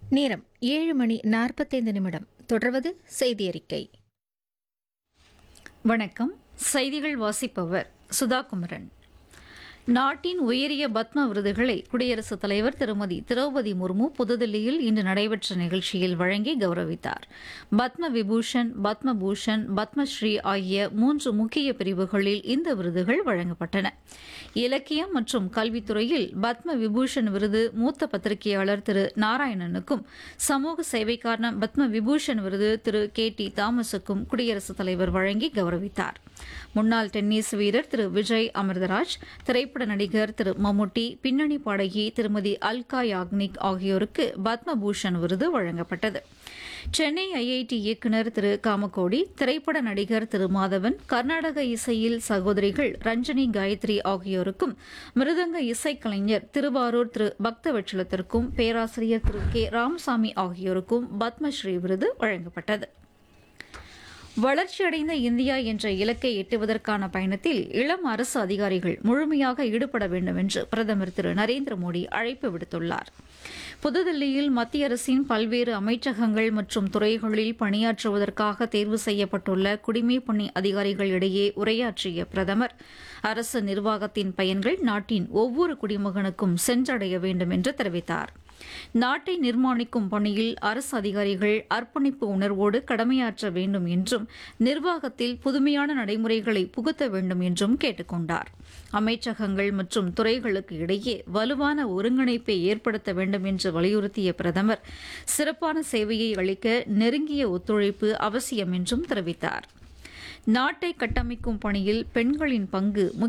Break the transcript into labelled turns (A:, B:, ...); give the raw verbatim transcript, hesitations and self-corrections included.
A: நேரம் ஏழு மணி நாற்பத்தைந்து நிமிடம். தொடர்வது செய்தி அறிக்கை.
B: வணக்கம். செய்திகள் வாசிப்பவர் சுதா குமரன். நாட்டின் உயரிய பத்ம விருதுகளை குடியரசுத் தலைவர் திருமதி திரௌபதி முர்மு புதுதில்லியில் இன்று நடைபெற்ற நிகழ்ச்சியில் வழங்கி கௌரவித்தார். பத்ம விபூஷன், பத்ம பூஷன், பத்மஸ்ரீ ஆகிய மூன்று முக்கிய பிரிவுகளில் இந்த விருதுகள் வழங்கப்பட்டன. இலக்கியம் மற்றும் கல்வித்துறையில் பத்ம விபூஷன் விருது மூத்த பத்திரிகையாளர் திரு நாராயணனுக்கும், சமூக சேவைக்கான பத்ம விபூஷன் விருது திரு கே டி தாமஸுக்கும் குடியரசுத் தலைவர் வழங்கி கௌரவித்தார். முன்னாள் டென்னிஸ் வீரர் திரு விஜய் அமிர்தராஜ், திரைப்பட நடிகர் திரு மம்முட்டி, பின்னணி பாடகி திருமதி அல்கா யாக்னிக் ஆகியோருக்கு பத்ம பூஷன் விருது வழங்கப்பட்டது. சென்னை ஐ ஐ டி இயக்குநர் திரு காமகோடி, திரைப்பட நடிகர் திரு மாதவன், கர்நாடக இசையில் சகோதரிகள் ரஞ்சனி காயத்ரி ஆகியோருக்கும், மிருதங்க இசைக்கலைஞர் திருவாரூர் திரு பக்தவட்சலத்திற்கும், பேராசிரியர் திரு கே ராமசாமி ஆகியோருக்கும் பத்மஸ்ரீ விருது வழங்கப்பட்டது. வளர்ச்சியடைந்த இந்தியா என்ற இலக்கை எட்டுவதற்கான பயணத்தில் இளம் அரசு அதிகாரிகள் முழுமையாக ஈடுபட வேண்டும் என்று பிரதமர் திரு நரேந்திர மோடி அழைப்பு விடுத்துள்ளார். புதுதில்லியில் மத்திய அரசின் பல்வேறு அமைச்சகங்கள் மற்றும் துறைகளில் பணியாற்றுவதற்காக தேர்வு செய்யப்பட்டுள்ள குடிமைப் பணி அதிகாரிகளிடையே உரையாற்றிய பிரதமர், அரசு நிர்வாகத்தின் பயன்கள் நாட்டின் ஒவ்வொரு குடிமகனுக்கும் சென்றடைய வேண்டும் என்று தெரிவித்தார். நாட்டை நிர்மாணிக்கும் பணியில் அரசு அதிகாரிகள் அர்ப்பணிப்பு உணர்வோடு கடமையாற்ற வேண்டும் என்றும், நிர்வாகத்தில் புதுமையான நடைமுறைகளை புகுத்த வேண்டும் என்றும் கேட்டுக் கொண்டார். அமைச்சகங்கள் மற்றும் துறைகளுக்கு இடையே வலுவான ஒருங்கிணைப்பை ஏற்படுத்த வேண்டும் என்று வலியுறுத்திய பிரதமர், சிறப்பான சேவையை அளிக்க நெருங்கிய ஒத்துழைப்பு அவசியம் என்றும் தெரிவித்தார். நாட்டை கட்டமைக்கும் பணியில் பெண்களின் பங்கு